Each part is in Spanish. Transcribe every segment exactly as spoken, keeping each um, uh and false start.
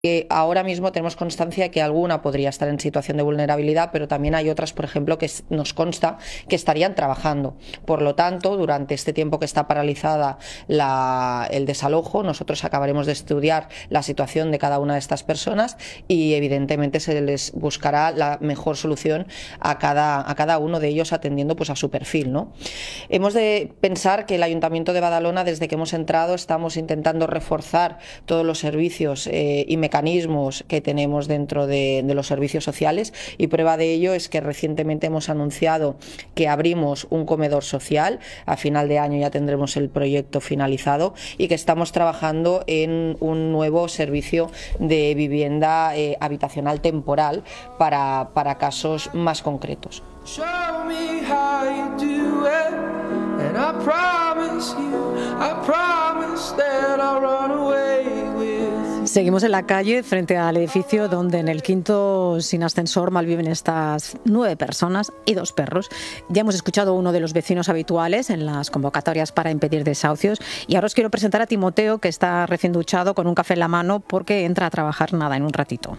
que ahora mismo tenemos constancia de que alguna podría estar en situación de vulnerabilidad, pero también hay otras, por ejemplo, que nos consta que estarían trabajando. Por lo tanto, durante este tiempo que está paralizada la, el desalojo, nosotros acabaremos de estudiar la situación de cada una de estas personas y evidentemente se les buscará la mejor solución a cada, a cada uno de ellos atendiendo pues a su perfil, ¿no? Hemos de pensar que el Ayuntamiento de Badalona, desde que hemos entrado, estamos intentando reforzar todos los servicios eh, y mecanismos que tenemos dentro de, de los servicios sociales, y prueba de ello es que recientemente hemos anunciado que abrimos un comedor social. A final de año ya tendremos el proyecto finalizado y que estamos trabajando en un nuevo servicio de vivienda eh, habitacional temporal para, para casos más concretos. Show me how you do it, and I promise you, I promise that I'll run away with. Seguimos en la calle frente al edificio donde en el quinto sin ascensor malviven estas nueve personas y dos perros. Ya hemos escuchado a uno de los vecinos habituales en las convocatorias para impedir desahucios y ahora os quiero presentar a Timoteo, que está recién duchado con un café en la mano porque entra a trabajar nada en un ratito.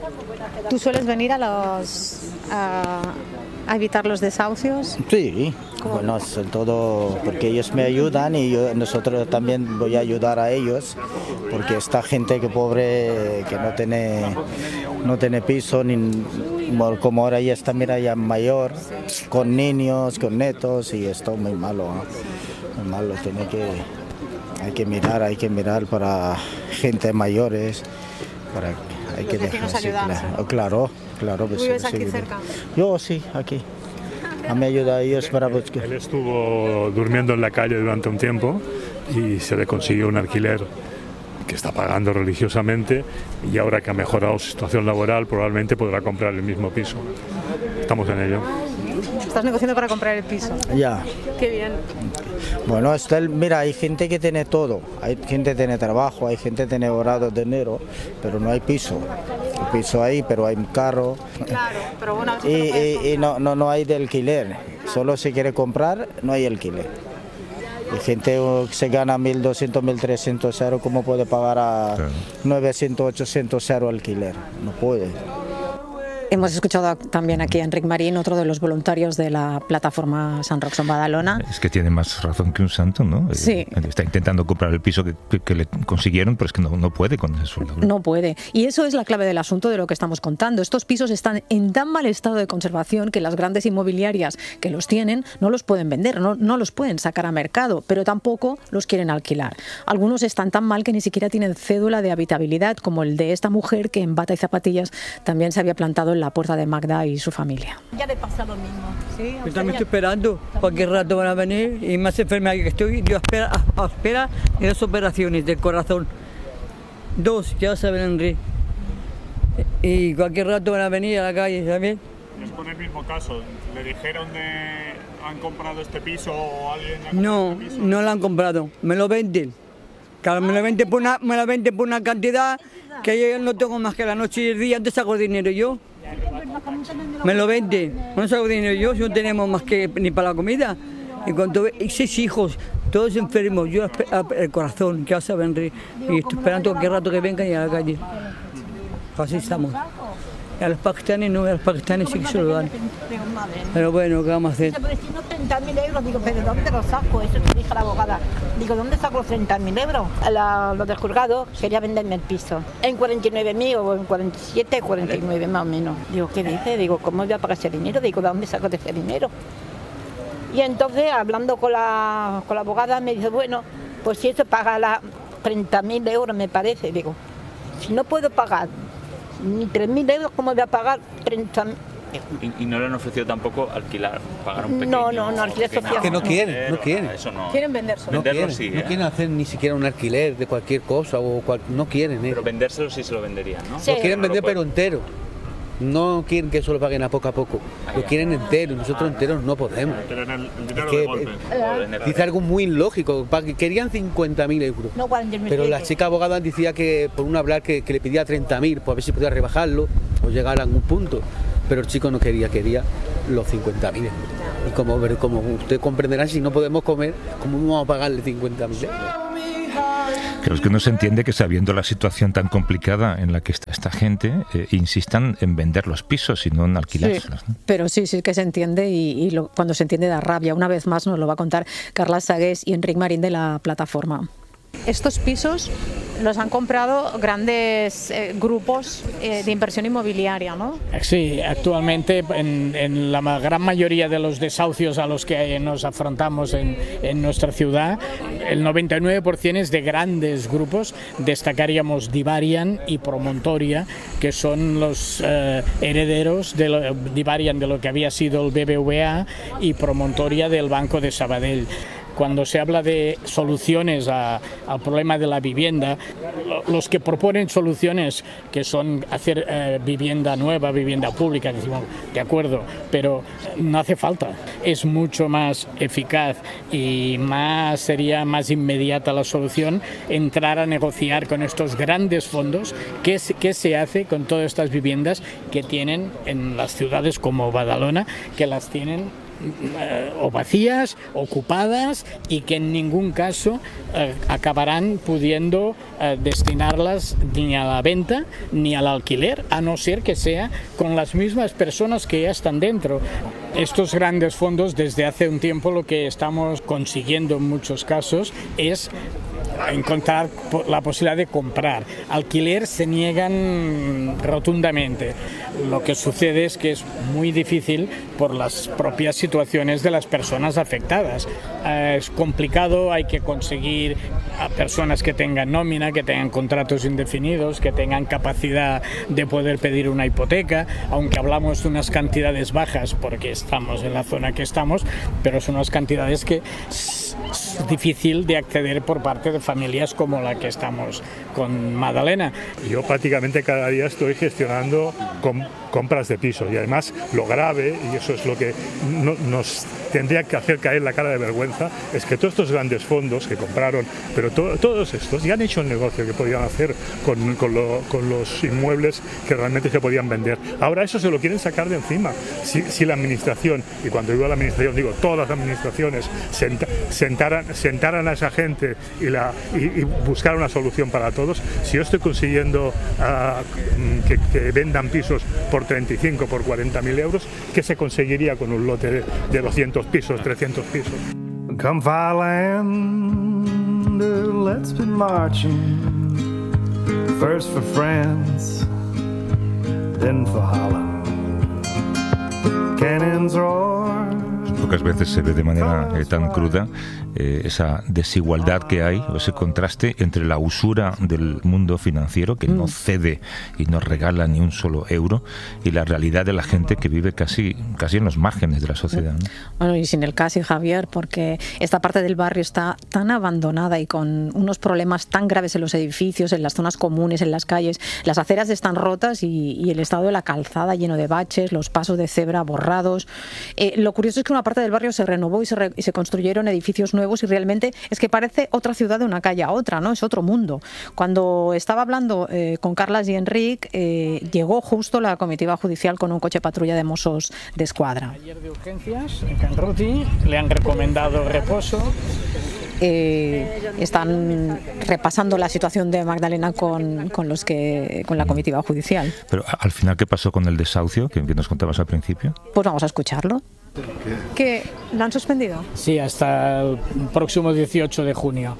¿Tú sueles venir a los a, a evitar los desahucios? Sí, ¿cómo? Bueno, sobre todo porque ellos me ayudan y yo, nosotros también voy a ayudar a ellos, porque esta gente que pobre, que no tiene, no tiene piso, ni, como ahora ya está, mira, ya mayor, con niños, con netos, y esto muy malo, ¿no? Muy malo, tiene que, hay que mirar, hay que mirar para gente mayores, para hay que dejar así, claro, claro, claro. ¿Tú vives aquí cerca? Yo sí, aquí. A mí ayuda a ellos para buscar. Él estuvo durmiendo en la calle durante un tiempo y se le consiguió un alquiler que está pagando religiosamente, y ahora que ha mejorado su situación laboral probablemente podrá comprar el mismo piso. Estamos en ello. ¿Estás negociando para comprar el piso? Ya. Qué bien. Bueno, está el, mira, hay gente que tiene todo, hay gente que tiene trabajo, hay gente que tiene ahorrado dinero, pero no hay piso. Hay piso ahí, pero hay un carro. Claro, pero bueno, y, y, y no, no, no hay de alquiler, solo si quiere comprar no hay alquiler. Hay gente que se gana mil doscientos, mil trescientos euros, ¿cómo puede pagar a claro. novecientos, ochocientos euros alquiler? No puede. Hemos escuchado también aquí a Enric Marín, otro de los voluntarios de la plataforma San Rocs en Badalona. Es que tiene más razón que un santo, ¿no? Sí. Está intentando comprar el piso que, que, que le consiguieron, pero es que no, no puede con el sueldo. No puede. Y eso es la clave del asunto de lo que estamos contando. Estos pisos están en tan mal estado de conservación que las grandes inmobiliarias que los tienen no los pueden vender, no, no los pueden sacar a mercado, pero tampoco los quieren alquilar. Algunos están tan mal que ni siquiera tienen cédula de habitabilidad, como el de esta mujer que en bata y zapatillas también se había plantado en la puerta de Magda y su familia. Ya le pasa lo mismo. ¿Sí? Yo también estoy esperando, cualquier rato van a venir, y más enferma que estoy, yo espera, a, a espera de dos operaciones del corazón. Dos, ya saben, Enrique. Y cualquier rato van a venir a la calle, ¿sabes? Es con el mismo caso, ¿le dijeron de han comprado este piso o alguien ha comprado No, este piso? no lo han comprado, me lo venden. Claro, me lo venden por una, me lo venden por una cantidad que yo no tengo más que la noche y el día, antes saco dinero yo. Me lo vende, no saco dinero yo, si no tenemos más que ni para la comida. Y cuando y seis hijos, todos enfermos, yo el corazón, que vas a ver, y estoy esperando cualquier rato que vengan y a la calle. Así estamos. Y a los pakistaníes no, a los pakistaníes sí que se lo dan. Pero bueno, ¿qué vamos a hacer? Pero si no treinta mil euros, digo, ¿pero dónde los saco? Eso te dijo la abogada. Digo, ¿dónde saco los treinta mil euros? La, los del juzgado quería venderme el piso. En cuarenta y nueve mil o en cuarenta y siete, cuarenta y nueve más o menos. Digo, ¿qué dice? Digo, ¿cómo voy a pagar ese dinero? Digo, ¿de dónde saco ese dinero? Y entonces, hablando con la, con la abogada, me dice, bueno, pues si eso paga la treinta mil euros, me parece. Digo, si no puedo pagar ni tres mil euros, ¿cómo voy a pagar treinta mil? Y, y no le han ofrecido tampoco alquilar, pagar un pequeño... No, no, no, alquiler social. Que no quieren, no quieren. Eso no. Quieren venderse. No Venderlo quieren, sí, no ¿eh? quieren hacer ni siquiera un alquiler de cualquier cosa, o cual, no quieren. ¿eh? Pero vendérselo sí se lo venderían, ¿no? Sí. Lo quieren No vender lo pero entero. No quieren que eso lo paguen a poco a poco. Lo quieren entero, nosotros enteros no podemos. Quieren el, el dinero Es que, de golpe. eh, Dice algo muy ilógico, pa- que querían cincuenta mil euros. No, cuarenta mil. Pero la chica abogada decía que por un hablar que, que le pedía treinta mil, pues a ver si podía rebajarlo o llegar a algún punto. Pero el chico no quería, quería los cincuenta mil euros. Y como, pero como usted comprenderá, si no podemos comer, ¿cómo vamos a pagarle cincuenta mil euros? Creo que no se entiende que, sabiendo la situación tan complicada en la que está esta gente, eh, insistan en vender los pisos y no en alquilárselos, sí, ¿no? Pero sí, sí que se entiende y, y lo, cuando se entiende da rabia. Una vez más nos lo va a contar Carla Sagués y Enric Marín de la plataforma. Estos pisos los han comprado grandes eh, grupos eh, de inversión inmobiliaria, ¿no? Sí, actualmente en, en la gran mayoría de los desahucios a los que nos afrontamos en, en nuestra ciudad, el noventa y nueve por ciento es de grandes grupos. Destacaríamos Divarian y Promontoria, que son los eh, herederos de lo, Divarian de lo que había sido el B B V A y Promontoria del Banco de Sabadell. Cuando se habla de soluciones a, al problema de la vivienda, los que proponen soluciones que son hacer eh, vivienda nueva, vivienda pública, decimos, de acuerdo, pero no hace falta. Es mucho más eficaz y más sería más inmediata la solución entrar a negociar con estos grandes fondos qué, qué se hace con todas estas viviendas que tienen en las ciudades como Badalona, que las tienen o vacías, ocupadas y que en ningún caso eh, acabarán pudiendo eh, destinarlas ni a la venta ni al alquiler, a no ser que sea con las mismas personas que ya están dentro. Estos grandes fondos, desde hace un tiempo, lo que estamos consiguiendo en muchos casos es encontrar la posibilidad de comprar. Alquiler se niegan rotundamente. Lo que sucede es que es muy difícil por las propias situaciones de las personas afectadas. Eh, es complicado, hay que conseguir a personas que tengan nómina, que tengan contratos indefinidos, que tengan capacidad de poder pedir una hipoteca, aunque hablamos de unas cantidades bajas porque estamos en la zona que estamos, pero son unas cantidades que es difícil de acceder por parte de familias como la que estamos con Madalena. Yo prácticamente cada día estoy gestionando com- compras de pisos y además lo grave, y eso es lo que no, nos tendría que hacer caer la cara de vergüenza, es que todos estos grandes fondos que compraron, pero to- todos estos ya han hecho el negocio que podían hacer con, con, lo, con los inmuebles que realmente se podían vender. Ahora eso se lo quieren sacar de encima. Si, si la administración, y cuando digo la administración digo todas las administraciones, senta, sentaran, sentaran a esa gente y, la, y, y buscar una solución para todos, si yo estoy consiguiendo uh, que, que vendan pisos por treinta y cinco, por cuarenta mil euros, ¿qué se conseguiría con un lote de, de doscientos pisos, trescientos pisos? Come Fireland, let's be marching, first for France, then for Holland. Cannons roar. Pocas veces se ve de manera eh, tan cruda eh, esa desigualdad que hay, o ese contraste entre la usura del mundo financiero, que no cede y no regala ni un solo euro, y la realidad de la gente que vive casi, casi en los márgenes de la sociedad, ¿no? Bueno, y sin el casi, Javier, porque esta parte del barrio está tan abandonada y con unos problemas tan graves en los edificios, en las zonas comunes, en las calles. Las aceras están rotas y, y el estado de la calzada lleno de baches, los pasos de cebra borrados. Eh, lo curioso es que una parte del barrio se renovó y se, re, y se construyeron edificios nuevos y realmente es que parece otra ciudad de una calle a otra, ¿no? Es otro mundo. Cuando estaba hablando eh, con Carlas y Enric, eh, llegó justo la comitiva judicial con un coche patrulla de Mossos de Escuadra. Ayer de urgencias en Canruti le han recomendado reposo. Eh, están repasando la situación de Magdalena con, con los que con la comitiva judicial. Pero al final, ¿qué pasó con el desahucio que nos contabas al principio? Pues vamos a escucharlo. ¿Que lo han suspendido? Sí, hasta el próximo dieciocho de junio.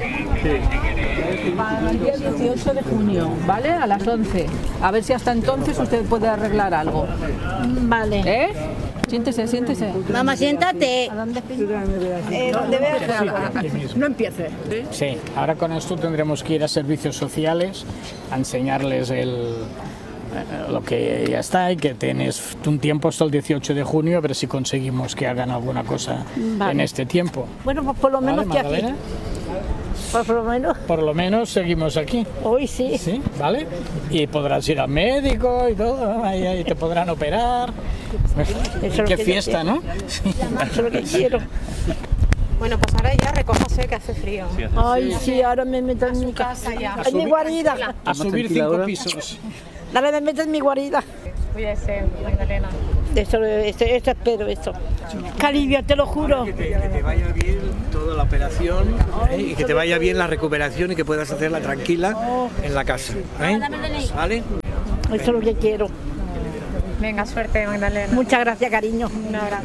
Para el día dieciocho de junio, ¿vale? A las once. A ver si hasta entonces usted puede arreglar algo. Vale. ¿Eh? Siéntese, siéntese. Mamá, siéntate. ¿A dónde? Eh, ¿dónde veas? No empiece. Sí, ahora con esto tendremos que ir a servicios sociales a enseñarles el... lo que ya está y que tienes un tiempo hasta el dieciocho de junio a ver si conseguimos que hagan alguna cosa vale. en este tiempo. Bueno, pues por lo menos ¿Vale, que aquí. Por lo menos. Por lo menos seguimos aquí. Hoy sí. Sí, ¿vale? Y podrás ir al médico y todo, ahí, ahí te podrán operar. Eso Qué fiesta, ¿no? Sí. Eso es lo que quiero. Bueno, pues ahora ya recójase que hace frío. Sí, hace Ay, sí, sí, ahora me meto en mi casa ya. En mi guarida. A subir cinco pisos. Dale, me meto en mi guarida. Cuídese, Magdalena. Eso, eso, eso espero, eso. Calivia, te lo juro. Que te, que te vaya bien todo. toda la operación, ¿eh? Y que te vaya bien la recuperación y que puedas hacerla tranquila en la casa, ¿eh? ¿Vale? Eso es lo que quiero. Venga, suerte, Magdalena. Muchas gracias, cariño. Un abrazo.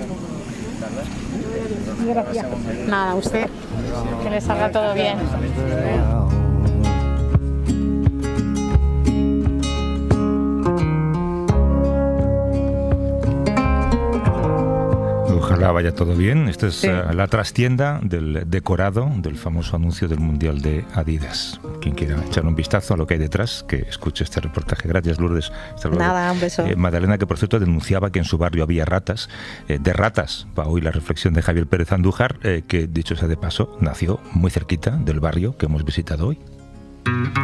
Gracias. Nada, usted. Que le salga todo bien. Ojalá vaya todo bien. Esta es Sí. uh, la trastienda del decorado del famoso anuncio del Mundial de Adidas. Quien quiera echar un vistazo a lo que hay detrás, que escuche este reportaje. Gracias, Lourdes. Hasta luego. Nada, un beso. Eh, Magdalena, que por cierto denunciaba que en su barrio había ratas. Eh, de ratas va hoy la reflexión de Javier Pérez Andújar, eh, que dicho sea de paso, nació muy cerquita del barrio que hemos visitado hoy.